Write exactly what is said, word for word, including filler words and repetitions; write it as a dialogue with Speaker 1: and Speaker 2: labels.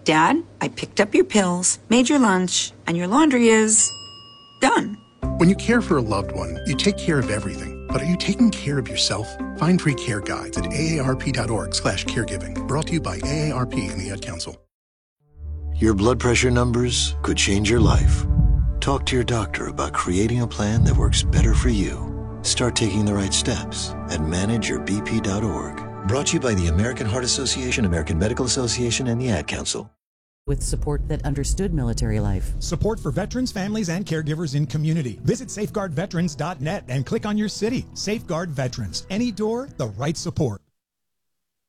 Speaker 1: Dad, I picked up your pills, made your lunch, and your laundry is done.
Speaker 2: When you care for a loved one, you take care of everything. But are you taking care of yourself? Find free care guides at A A R P dot org slash caregiving. Brought to you by A A R P and the Ad Council.
Speaker 3: Your blood pressure numbers could change your life. Talk to your doctor about creating a plan that works better for you. Start taking the right steps at manage your B P dot org. Brought to you by the American Heart Association, American Medical Association, and the Ad Council.
Speaker 4: With support that understood military life.
Speaker 5: Support for veterans, families, and caregivers in community. Visit safeguard veterans dot net and click on your city. Safeguard Veterans. Any door, the right support.